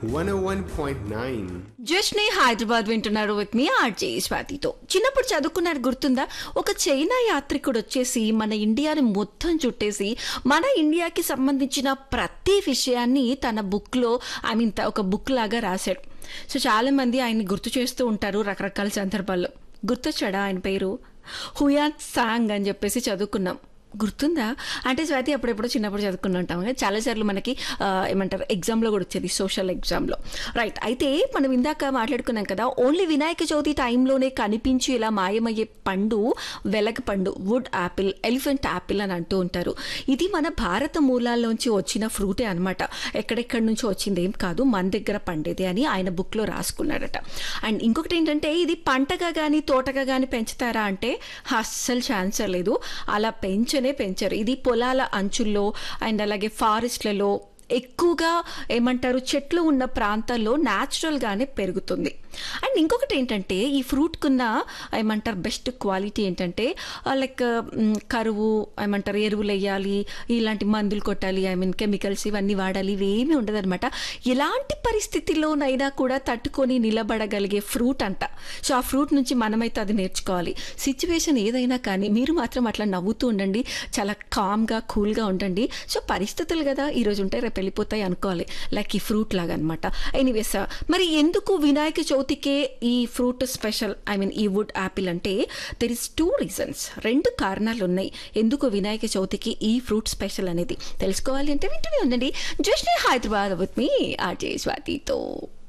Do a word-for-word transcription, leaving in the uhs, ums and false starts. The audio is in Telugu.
వన్ ఓ వన్ పాయింట్ నైన్. జస్ట్ని హైదరాబాద్ వింటున్నారు విత్ మీ ఆర్జే స్వాతితో. చిన్నప్పుడు చదువుకున్నారు గుర్తుందా? ఒక చైనా యాత్రికుడు వచ్చేసి మన ఇండియాని మొత్తం చుట్టేసి మన ఇండియాకి సంబంధించిన ప్రతి విషయాన్ని తన బుక్లో ఐ మీన్ ఒక బుక్ లాగా రాశాడు. సో చాలా మంది ఆయన్ని గుర్తు చేస్తూ ఉంటారు రకరకాల సందర్భాల్లో. గుర్తొచ్చాడా ఆయన పేరు? హుయాన్ సాంగ్ అని చెప్పేసి చదువుకున్నాం. గుర్తుందా? అంటే స్వాతి అప్పుడెప్పుడు చిన్నప్పుడు చదువుకుని ఉంటాం కదా, చాలాసార్లు మనకి ఏమంటారు ఎగ్జామ్లో కూడా వచ్చేది, సోషల్ ఎగ్జామ్లో. రైట్. అయితే మనం ఇందాక మాట్లాడుకున్నాం కదా, ఓన్లీ వినాయక చవితి టైంలోనే కనిపించి ఇలా మాయమయ్యే పండు వెలగ పండు, వుడ్ యాపిల్, ఎలిఫెంట్ యాపిల్ అని అంటూ ఉంటారు. ఇది మన భారత మూలాల్లోంచి వచ్చిన ఫ్రూటే అనమాట. ఎక్కడెక్కడి నుంచి వచ్చింది ఏం కాదు, మన దగ్గర పండేది అని ఆయన బుక్లో రాసుకున్నాడట. అండ్ ఇంకొకటి ఏంటంటే, ఇది పంటగా కానీ తోటగా కానీ పెంచుతారా అంటే అస్సలు ఛాన్సే లేదు. అలా పెంచ పెంచారు. ఇది పొలాల అంచుల్లో అండ్ అలాగే ఫారెస్ట్లలో ఎక్కువగా ఏమంటారు చెట్లు ఉన్న ప్రాంతాల్లో న్యాచురల్గానే పెరుగుతుంది. అండ్ ఇంకొకటి ఏంటంటే, ఈ ఫ్రూట్కున్న ఏమంటారు బెస్ట్ క్వాలిటీ ఏంటంటే, లైక్ కరువు ఏమంటారు ఎరువులు వేయాలి, ఇలాంటి మందులు కొట్టాలి, ఐ మీన్ కెమికల్స్ ఇవన్నీ వాడాలి, ఇవేమీ ఉండదన్నమాట. ఎలాంటి పరిస్థితిలోనైనా కూడా తట్టుకొని నిలబడగలిగే ఫ్రూట్ అంట. సో ఆ ఫ్రూట్ నుంచి మనమైతే అది నేర్చుకోవాలి. సిచ్యువేషన్ ఏదైనా కానీ మీరు మాత్రం అట్లా నవ్వుతూ ఉండండి, చాలా కామ్గా కూల్గా ఉండండి. సో పరిస్థితులు కదా ఈరోజు ఉంటే రేపు వెళ్ళిపోతాయి అనుకోవాలి, లైక్ ఈ ఫ్రూట్ లాగా అనమాట. ఎనీవేస్, మరి ఎందుకు వినాయక చవితికే ఈ ఫ్రూట్ స్పెషల్, ఐ మీన్ ఈ వుడ్ యాపిల్ అంటే దెర్ ఇస్ టూ రీజన్స్. రెండు కారణాలు ఉన్నాయి ఎందుకు వినాయక చవితికి ఈ ఫ్రూట్ స్పెషల్ అనేది. తెలుసుకోవాలి అంటే వింటూనే ఉండండి just Hyderabad with me RJ స్వాతితో.